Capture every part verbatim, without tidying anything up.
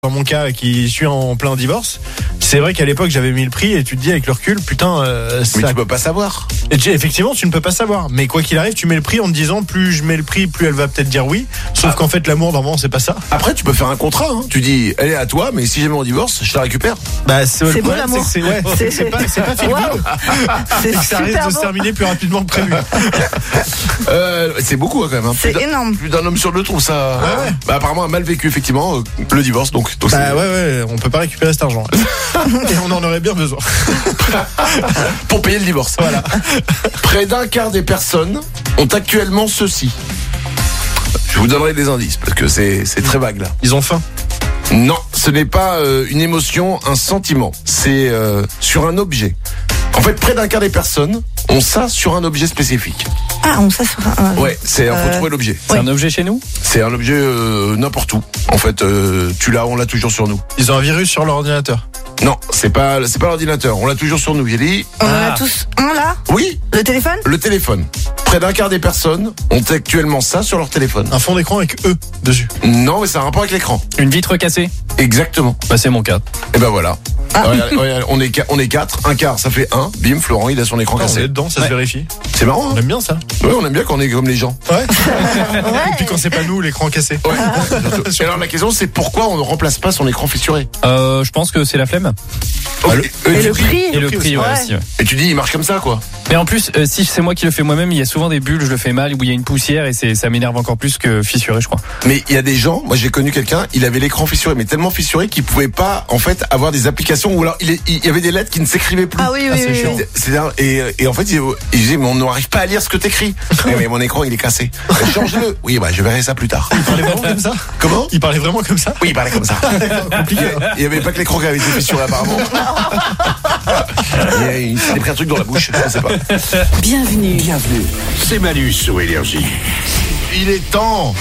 Dans mon cas, qui suis en plein divorce, c'est vrai qu'à l'époque j'avais mis le prix et tu te dis avec le recul, putain, euh, ça... mais tu peux pas savoir. Et tu, effectivement, tu ne peux pas savoir. Mais quoi qu'il arrive, tu mets le prix en te disant plus je mets le prix, plus elle va peut-être dire oui. Sauf ah. qu'en fait, l'amour normalement c'est pas ça. Après, tu peux faire un contrat. Hein. Tu dis, elle est à toi, mais si jamais on divorce, je la récupère. Bah c'est, c'est beau l'amour. C'est, c'est, ouais, c'est, c'est pas, c'est pas feel good. C'est que ça risque de se terminer plus rapidement que prévu. euh, c'est beaucoup hein, quand même. Hein. C'est plus énorme. Plus d'un homme sur deux trouve ça. Ouais, ouais. Bah, apparemment, a mal vécu effectivement euh, le divorce. Donc, donc bah c'est... ouais ouais, on peut pas récupérer cet argent. Et on en aurait bien besoin. Pour payer le divorce. Voilà. Près d'un quart des personnes ont actuellement ceci. Je vous donnerai des indices parce que c'est, c'est très vague là. Ils ont faim. Non, ce n'est pas euh, une émotion, un sentiment. C'est euh, sur un objet. En fait, près d'un quart des personnes ont ça sur un objet spécifique. Ah, on ça sur un... Ouais, c'est euh... faut trouver l'objet. C'est ouais. un objet chez nous ? C'est un objet euh, n'importe où. En fait, euh, tu l'as, on l'a toujours sur nous. Ils ont un virus sur l'ordinateur. Non, c'est pas, c'est pas l'ordinateur. On l'a toujours sur nous. Yéli. On en ah. a tous un là ? Oui. Le téléphone ? Le téléphone. Près d'un quart des personnes ont actuellement ça sur leur téléphone. Un fond d'écran avec E dessus. Non, mais ça a un rapport avec l'écran. Une vitre cassée ? Exactement. Bah c'est mon cas. Et ben voilà. Ah. Regarde, regarde, on est on est quatre, un quart, ça fait un. Bim, Florent, il a son écran Ah, cassé. on est dedans, ça ouais. se vérifie. C'est marrant. On Hein aime bien ça. Ouais, on aime bien quand on est comme les gens. Ouais. Ouais. Et puis quand c'est pas nous, l'écran cassé. Ouais. Et alors la question c'est pourquoi on ne remplace pas son écran fissuré ? Euh, je pense que c'est la flemme. Ah, le, et, et le prix. Et le prix, ouais, ouais. aussi. Ouais. Et tu dis il marche comme ça quoi. Mais en plus, euh, si c'est moi qui le fais moi-même, il y a souvent des bulles, je le fais mal, où il y a une poussière et c'est, ça m'énerve encore plus que fissuré, je crois. Mais il y a des gens, moi j'ai connu quelqu'un, il avait l'écran fissuré, mais tellement fissuré qu'il pouvait pas en fait avoir des applications où alors il, est, il y avait des lettres qui ne s'écrivaient plus. Ah oui, oui, ah, c'est oui, chiant. oui. C'est, c'est, et, et en fait il, il disait mais on n'arrive pas à lire ce que t'écris. mais, mais mon écran il est cassé. Change-le. Oui bah je verrai ça plus tard. Il parlait vraiment comme ça. Comment ? Il parlait vraiment comme ça. Oui il parlait comme ça. Compliqué. Il y avait pas que l'écran qui avait été fissuré apparemment. Il y a, il s'est pris un truc dans la bouche, je sais pas. Bienvenue. Bienvenue. C'est Manu sur Énergie. Il est temps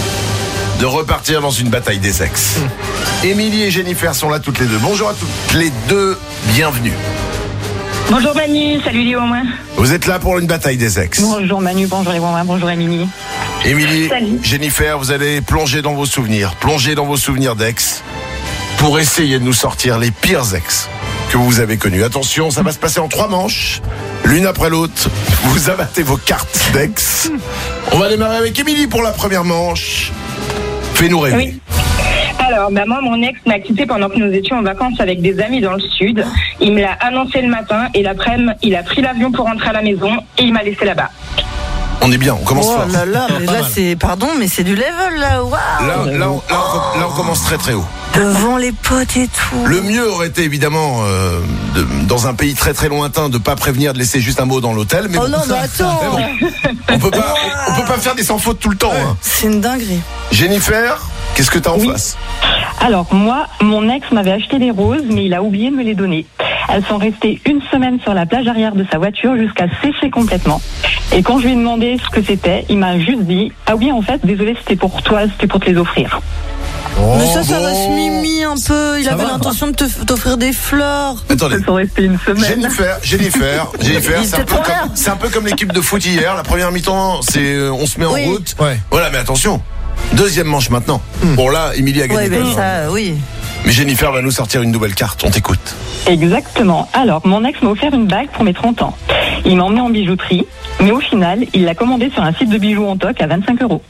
de repartir dans une bataille des ex. Émilie et Jennifer sont là toutes les deux. Bonjour à toutes les deux, bienvenue. Bonjour Manu, salut les Wouin. Vous êtes là pour une bataille des ex. Bonjour Manu, bonjour les Wouin, bonjour Émilie. Émilie, Salut. Jennifer, vous allez plonger dans vos souvenirs, plonger dans vos souvenirs d'ex pour essayer de nous sortir les pires ex que vous avez connus. Attention, ça va se passer en trois manches, l'une après l'autre. Vous abattez vos cartes d'ex. On va démarrer avec Émilie pour la première manche. Fais-nous rêver. Oui. Alors, bah moi, mon ex m'a quitté pendant que nous étions en vacances avec des amis dans le sud. Il me l'a annoncé le matin et l'après-midi, il a pris l'avion pour rentrer à la maison et il m'a laissé là-bas. On est bien, on commence Oh fort. là là, mais Pas là mal. c'est, pardon, mais c'est du level là, waouh. Là, là, on, là, on, là, on commence très très haut. Devant les potes et tout. Le mieux aurait été évidemment, euh, de, dans un pays très très lointain, de pas prévenir, de laisser juste un mot dans l'hôtel. Mais Oh bon, non, mais attends. mais bon, on peut pas, on, on peut pas faire des sans fautes tout le temps. Hein. C'est une dinguerie. Jennifer, qu'est-ce que t'as en Oui. face ? Alors, moi, mon ex m'avait acheté des roses, mais il a oublié de me les donner. Elles sont restées une semaine sur la plage arrière de sa voiture jusqu'à sécher complètement. Et quand je lui ai demandé ce que c'était, il m'a juste dit « Ah oui, en fait, désolé, c'était pour toi, c'était pour te les offrir. » Mais ça, ça bon. va se mimi un peu. Il Ça avait va. l'intention de te- t'offrir des fleurs. Attendez. Elles sont restées une semaine. Jennifer, Jennifer, Jennifer, Il c'est un, était peu trop comme, bien. c'est un peu comme l'équipe de foot hier. La première mi-temps, c'est euh, on se met en Oui. route. Ouais. Voilà, mais attention. Deuxième manche maintenant. Bon là, Émilie a gagné. Ouais, ben deux. ça, oui. Mais Jennifer va nous sortir une nouvelle carte. On t'écoute. Exactement. Alors, mon ex m'a offert une bague pour mes trente ans. Il m'a emmené en bijouterie, mais au final, il l'a commandée sur un site de bijoux en toc à vingt-cinq euros.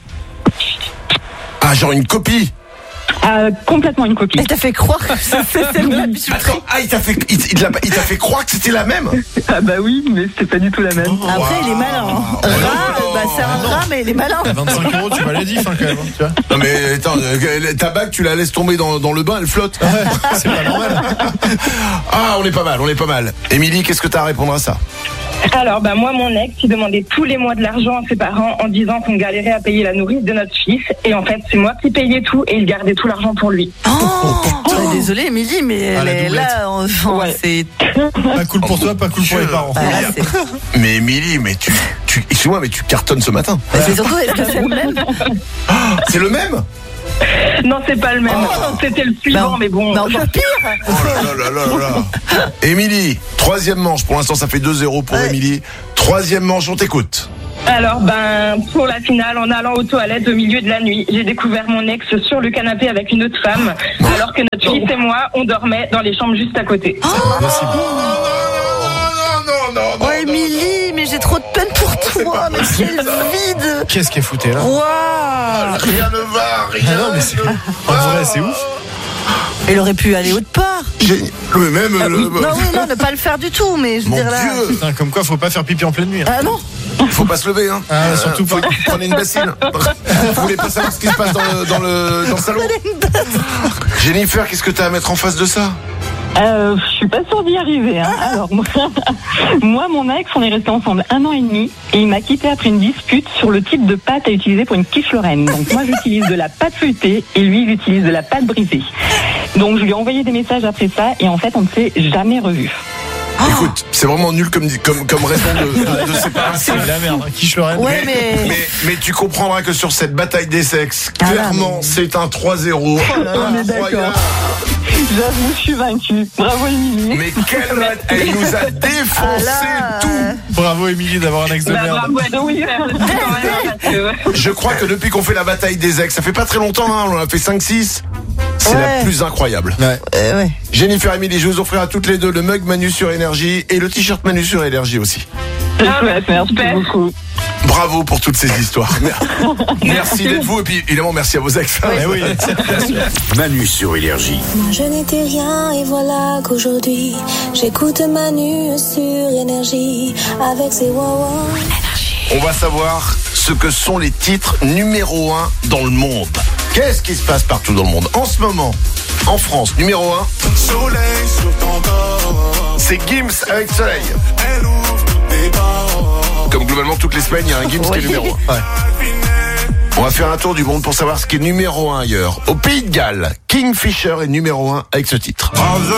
Ah, genre une copie. Ah, complètement une copie. Elle t'a fait croire que c'était celle de la bijouterie. Attends, ah, il t'a fait, il, il l'a- il t'a fait croire que c'était la même. Ah bah oui, mais c'était pas du tout la même. Après, il est malin. Hein. Rat, bah, c'est un rat, mais il est malin. À vingt-cinq euros, tu vas les diff hein, quand même. hein, tu vois. Non mais attends, euh, ta bague, tu la laisses tomber dans, dans le bain, elle flotte. C'est pas normal. Ah, on est pas mal, on est pas mal. Émilie, qu'est-ce que t'as à répondre à ça ? Alors, bah moi, mon ex, il demandait tous les mois de l'argent à ses parents en disant qu'on galérait à payer la nourrice de notre fils. Et en fait, c'est moi qui payais tout et il gardait tout l'argent pour lui. Oh, bah, désolée, Émilie, mais Ah, la elle est doublette. là, enfin, Ouais. c'est. Pas cool pour toi, pas cool pour les parents. Bah, là, c'est... Mais Émilie, mais tu, tu, excuse-moi, mais tu cartonnes ce matin. Mais c'est surtout, est-ce que c'est le même? C'est le même ? Non, c'est pas le même. C'était le suivant, Bah, mais bon. bah, encore pire. Oh là là là là là. Émilie, troisième manche. Pour l'instant, ça fait deux zéro pour Ouais. Émilie. Troisième manche, on t'écoute. Alors, ben, pour la finale, en allant aux toilettes au milieu de la nuit, j'ai découvert mon ex sur le canapé avec une autre femme, alors que notre fils et moi, on dormait dans les chambres juste à côté. Oh, non, non, non, oh Émilie, mais j'ai trop de peine pour toi, mais quel vide. Qu'est-ce qu'elle foutait là? Waouh, rien ne va, rien ah non, mais c'est... ne va. En vrai, c'est ouf. Elle aurait pu aller autre part. Génial. Oui, même. Ah, le... oui. Non, oui, non, ne pas le faire du tout, mais je veux Mon dire là. Dieu. Putain, comme quoi, faut pas faire pipi en pleine nuit. Hein. Ah non. Faut pas se lever, hein. Ah, surtout pas. Prenez une bassine. Vous voulez pas savoir ce qui se passe dans le, dans le, dans le salon? Jennifer, qu'est-ce que t'as à mettre en face de ça? Euh, je suis pas sûre d'y arriver. Hein. Alors moi, moi, mon ex, on est restés ensemble un an et demi et il m'a quitté après une dispute sur le type de pâte à utiliser pour une quiche Lorraine. Donc moi, j'utilise de la pâte feuilletée et lui, il utilise de la pâte brisée. Donc je lui ai envoyé des messages après ça et en fait, on ne s'est jamais revus. Oh. Écoute, c'est vraiment nul comme, comme, comme raison de, de séparation. C'est de la merde, hein. Quiche Lorraine. Ouais, mais, mais... mais, mais tu comprendras que sur cette bataille des sexes, Ah là, clairement, mais... c'est un trois zéro. Oh là là, on est d'accord. J'avoue, je suis vaincue. Bravo, Émilie. Mais quelle elle nous a défoncé Ah là, tout. euh... Bravo, Émilie, d'avoir un ex de Bah, merde. bravo, Ado, oui, quand même. Je crois que depuis qu'on fait la bataille des ex, ça fait pas très longtemps, hein, on en a fait cinq six. C'est Ouais. la plus incroyable. Ouais. Euh, ouais. Jennifer et Émilie, je vous offrirai à toutes les deux le mug Manu sur Énergie et le t-shirt Manu sur Énergie aussi. Ah, ouais, merci beaucoup. Bravo pour toutes ces histoires. Merci d'être vous et puis évidemment merci à vos ex. Eh oui, Manu sur Énergie. Moi je n'étais rien et voilà qu'aujourd'hui j'écoute Manu sur Énergie avec ses wawa. On va savoir ce que sont les titres numéro un dans le monde. Qu'est-ce qui se passe partout dans le monde en ce moment? En France, numéro un, Soleil sur ton corps, c'est Gims avec Soleil. elle ouvre tes bords. Comme globalement toutes les semaines, il y a un Gims qui est numéro un. Ouais. On va faire un tour du monde pour savoir ce qui est numéro un ailleurs. Au Pays de Galles, Kingfisher est numéro un avec ce titre.